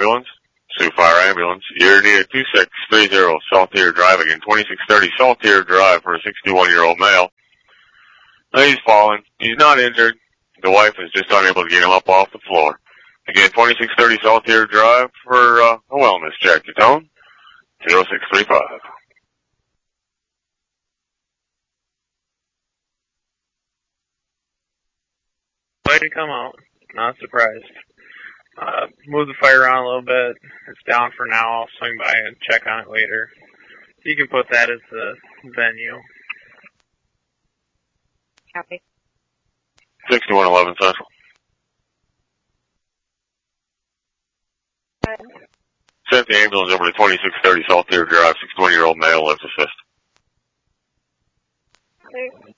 ambulance. Sioux Fire Ambulance. You're needed 2630 Saltier Drive again. 2630 Saltier Drive for a 61-year-old male. He's fallen. He's not injured. The wife is just unable to get him up off the floor. Again, 2630 Saltier Drive for a wellness check. Your tone, 0635. Way to come out. Not surprised. Move the fire around a little bit. It's down for now. I'll swing by and check on it later. You can put that as the venue. Copy. 6111 Central. Sent the ambulance over to 2630 Saltier Drive. 61-year-old male lives assist. Okay.